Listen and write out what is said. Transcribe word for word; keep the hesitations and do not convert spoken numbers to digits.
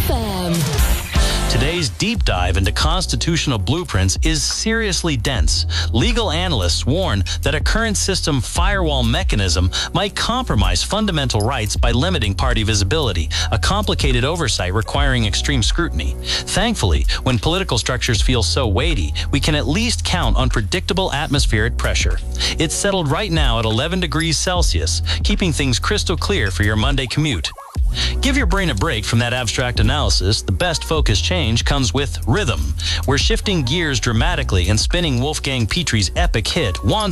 F M. Today's deep dive into constitutional blueprints is seriously dense. Legal analysts warn that a current system firewall mechanism might compromise fundamental rights by limiting party visibility, a complicated oversight requiring extreme scrutiny. Thankfully, when political structures feel so weighty, we can at least count on predictable atmospheric pressure. It's settled right now at eleven degrees Celsius, keeping things crystal clear for your Monday commute. Give your brain a break from that abstract analysis. The best focus change comes with Rhythm. We're shifting gears dramatically and spinning Wolfgang Petrie's epic hit, Wands